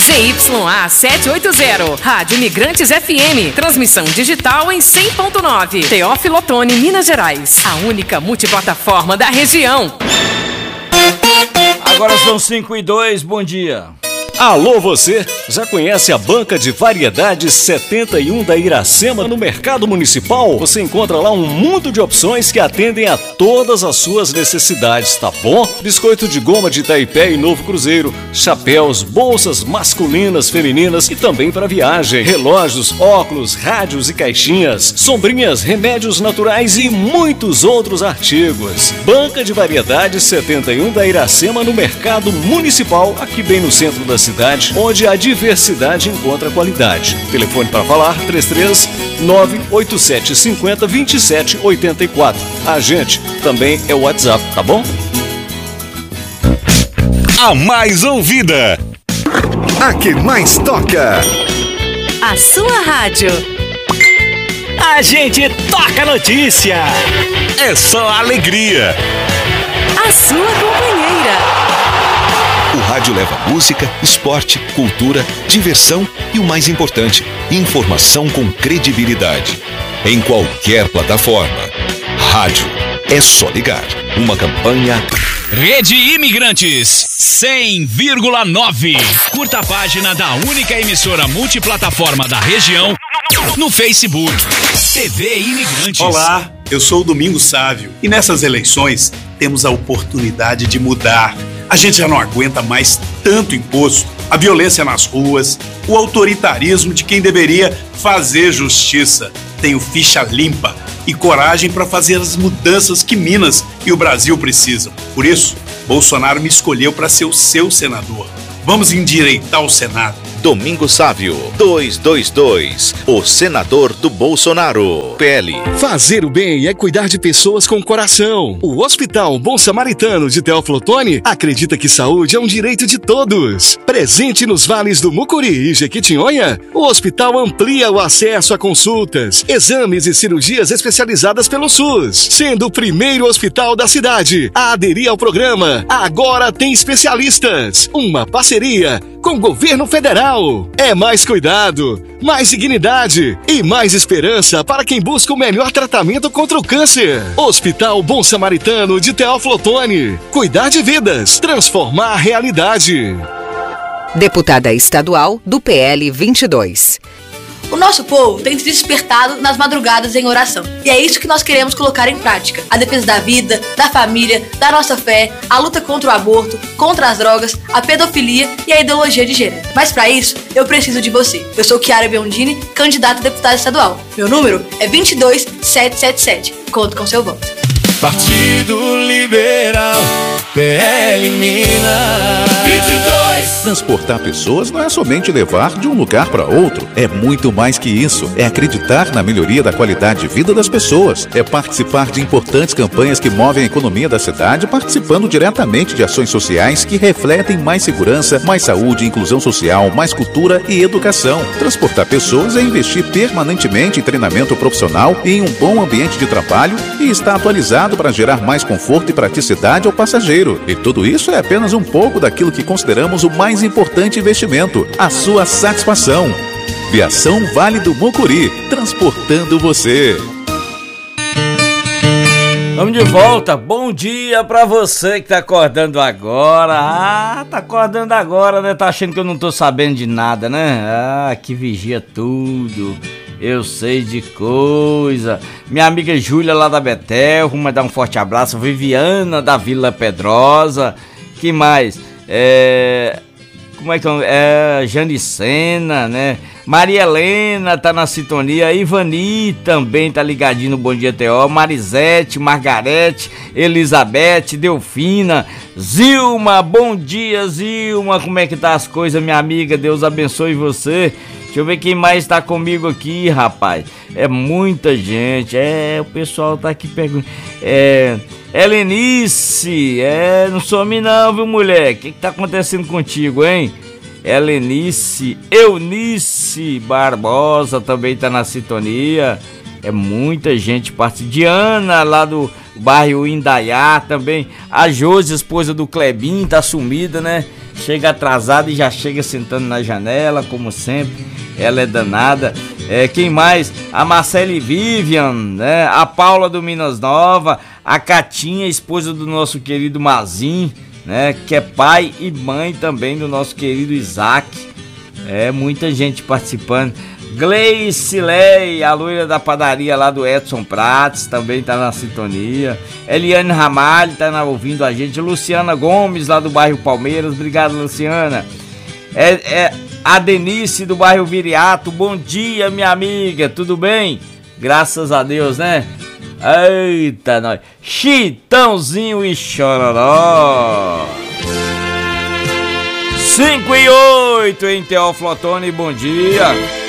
ZYA 780, Rádio Imigrantes FM, transmissão digital em 100.9, Teófilo Otoni, Minas Gerais, a única multiplataforma da região. Agora são 5:02, bom dia. Alô você, já conhece a Banca de Variedades 71 da Iracema no Mercado Municipal? Você encontra lá um mundo de opções que atendem a todas as suas necessidades, tá bom? Biscoito de goma de Itaipé e Novo Cruzeiro, chapéus, bolsas masculinas, femininas e também para viagem, relógios, óculos, rádios e caixinhas, sombrinhas, remédios naturais e muitos outros artigos. Banca de Variedades 71 da Iracema no Mercado Municipal, aqui bem no centro da cidade, onde a diversidade encontra qualidade. Telefone para falar 33-98750-2784. A gente também é o WhatsApp, tá bom? A mais ouvida, a que mais toca, A sua rádio. A gente toca notícia. é só alegria. A sua companheira. O rádio leva música, esporte, cultura, diversão e o mais importante, informação com credibilidade. Em qualquer plataforma. Rádio, é só ligar. Uma campanha... Rede Imigrantes 100,9. Curta a página da única emissora multiplataforma da região no Facebook. TV Imigrantes. Olá, eu sou o Domingos Sávio e nessas eleições temos a oportunidade de mudar. A gente já não aguenta mais tanto imposto, a violência nas ruas, o autoritarismo de quem deveria fazer justiça. Tenho ficha limpa e coragem para fazer as mudanças que Minas e o Brasil precisam. Por isso, Bolsonaro me escolheu para ser o seu senador. Vamos endireitar o Senado. Domingos Sávio, 222, o senador do Bolsonaro. PL. Fazer o bem é cuidar de pessoas com coração. O Hospital Bom Samaritano de Teófilo Otoni acredita que saúde é um direito de todos. Presente nos vales do Mucuri e Jequitinhonha, o hospital amplia o acesso a consultas, exames e cirurgias especializadas pelo SUS, sendo o primeiro hospital da cidade a aderir ao programa Agora Tem Especialistas, uma parceria com o governo federal. É mais cuidado, mais dignidade e mais esperança para quem busca o melhor tratamento contra o câncer. Hospital Bom Samaritano de Teófilo Otoni. Cuidar de vidas, transformar a realidade. Deputada estadual do PL 22. O nosso povo tem se despertado nas madrugadas em oração. E é isso que nós queremos colocar em prática. A defesa da vida, da família, da nossa fé, a luta contra o aborto, contra as drogas, a pedofilia e a ideologia de gênero. Mas para isso, eu preciso de você. Eu sou Chiara Biondini, candidata a deputada estadual. Meu número é 22777. Conto com seu voto. Partido Liberal, PL Minas 22. Transportar pessoas não é somente levar de um lugar para outro. É muito mais que isso. É acreditar na melhoria da qualidade de vida das pessoas. É participar de importantes campanhas que movem a economia da cidade, participando diretamente de ações sociais que refletem mais segurança, mais saúde, inclusão social, mais cultura e educação. Transportar pessoas é investir permanentemente em treinamento profissional e em um bom ambiente de trabalho e estar atualizado para gerar mais conforto e praticidade ao passageiro. E tudo isso é apenas um pouco daquilo que consideramos o mais importante investimento, a sua satisfação. Viação Vale do Mucuri, transportando você. Vamos de volta, bom dia pra você que tá acordando agora. Tá acordando agora, né? Tá achando que eu não tô sabendo de nada, né? Que vigia tudo. Eu sei de coisa. Minha amiga Júlia lá da Betel, vou mandar um forte abraço. Viviana da Vila Pedrosa. Que mais? Como é que é? Janicena, né? Maria Helena tá na sintonia. Ivani também tá ligadinho no Bom Dia Teó. Marisete, Margarete, Elizabeth, Delfina, Zilma. Bom dia, Zilma. Como é que tá as coisas, minha amiga? Deus abençoe você. Deixa eu ver quem mais tá comigo aqui, rapaz. É muita gente. O pessoal tá aqui perguntando. Helenice. Não some não, viu, mulher? O que tá acontecendo contigo, hein? Helenice. Eunice Barbosa também tá na sintonia. É muita gente participando. Diana, lá do bairro Indaiá também. A Josi, esposa do Clebinho, tá sumida, né? chega atrasada e já chega sentando na janela, como sempre. Ela é danada. Quem mais? A Marcele Vivian, né? A Paula do Minas Nova, a Catinha, esposa do nosso querido Mazin, né? Que é pai e mãe também do nosso querido Isaac. Muita gente participando. Gleice Lei, a loira da padaria lá do Edson Prates, também tá na sintonia. Eliane Ramalho tá ouvindo a gente. Luciana Gomes, lá do bairro Palmeiras. Obrigado, Luciana. A Denise do bairro Viriato. Bom dia, minha amiga, tudo bem? Graças a Deus, né? Eita, nós. Chitãozinho e Chororó. 5 e 8 em Teófilo Otoni, bom dia.